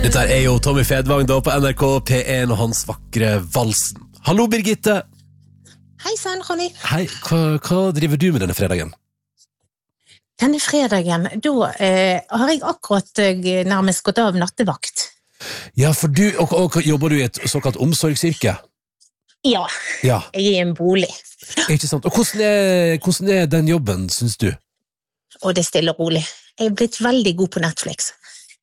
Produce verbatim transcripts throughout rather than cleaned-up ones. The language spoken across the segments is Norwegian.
Dette er jo Tommy Fedvang da på N R K P en og hans vakre valsen. Hallo Birgitte. Hei sann, Ronny. Hei, hva, hva driver du med denne fredagen? Denne fredagen, da eh, har jeg akkurat eh, nærmest gått av nattevakt. Ja, for du, og, og jobber du i et såkalt omsorgsyrke? Ja, Ja, jeg er i en bolig, ikke sant? Og hvordan er, hvordan er den jobben, synes du? og det er stille og rolig. Jeg er blitt veldig god på Netflix.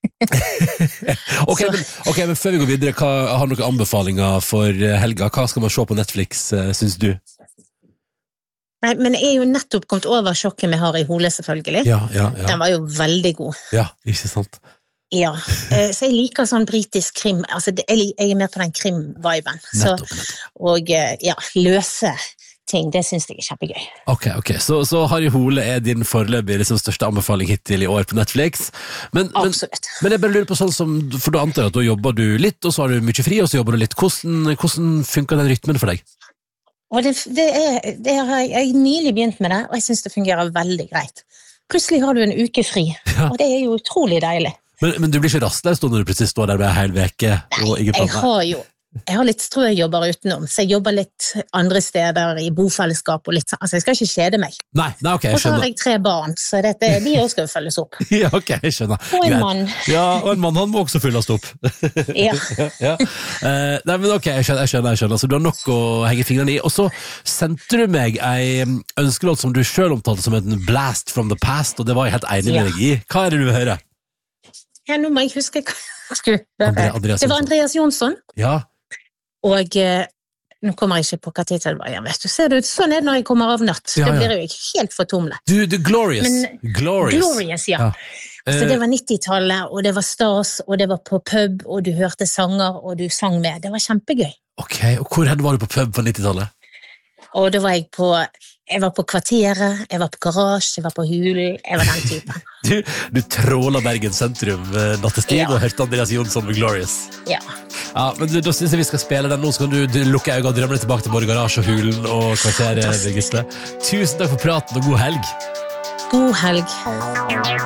Ok, men, ok, men før vi går videre, hva, har du noen anbefalinger for helga? Hva skal man se på Netflix, eh, synes du? Nei, men jeg er jo nettopp kommet over sjokket vi har i Hole, selvfølgelig. Ja, ja, ja. Den var jo veldig god. Ja, ikke sant? Ja, eh, så jeg liker sånn britisk krim, altså det, jeg, jeg er med på den krim-viben. Så, Nettopp, nettopp. og eh, ja, løse ting, det synes jeg er kjempegøy. Ok, ok. Så, så Harry Hole er din foreløpig liksom, største anbefaling hittil i år på Netflix. Men, men, Absolutt. men jeg bare lurer på sånn som, for da antar jeg at da jobber du litt, og så har du mye fri, og så jobber du litt. Hvordan, hvordan funker den rytmen for deg? Og det, det er, det har jeg, jeg har nylig begynt med det, og jeg synes det fungerer veldig greit. Plutselig har du en uke fri, Ja. og det er jo utrolig deilig. Men, men du blir ikke rastløs da når du plutselig står der med en hel veke og ingen Jeg planer? har jo jeg har litt strøjobber utenom, så jeg jobber litt andre steder i bofellesskap og litt sånn, altså jeg skal ikke kjede meg. Nei, nei, ok, Og jeg så har skjønner. jeg tre barn, så dette, de også skal jo følges opp. Ja, ok, jeg skjønner. Og en Greit. mann. Ja, og en mann, han må også fylles opp. Ja. ja. Eh, nei, men ok, jeg skjønner, jeg skjønner, jeg skjønner. Så du har nok å henge fingrene i. Og så sendte du meg en ønskelåt som du selv omtalte som en blast from the past, og det var jeg helt enig Ja. med deg i. Hva er det du vil høre? Ja, nå må jeg huske hva jeg skulle høre. Andre- Andreas Det var Andreas Jonsson, Ja, og eh, nå kommer jeg ikke på hva titel det var igjen, vet du. Ser du, sånn er det når jeg kommer av natt. Ja, Da ja. blir jeg jo helt fortumlet. du, du, Glorious. Men- Glorious. Glorious, ja. Ja. Så Eh, det var nittitallet, og det var stas, og det var på pub, og du hørte sanger, og du sang med. Det var kjempegøy. ok, og hvor hen var du på pub på nittitallet? Og da var jeg på, jeg var på Kvarteret, jeg var på Garasje, jeg var på Hulen, jeg var den typen. Du, du tråla Bergen sentrum eh, nattestid Ja. og hørte Andreas Jonsson med Glorious. Ja. Ja, men du, da synes jeg vi skal spille den nå, så kan du, du lukke øynene og drømme deg tilbake til både Garasje og Hulen og Kvarteret, Fantastisk. Birgitte. Tusen takk for praten og god helg. God helg.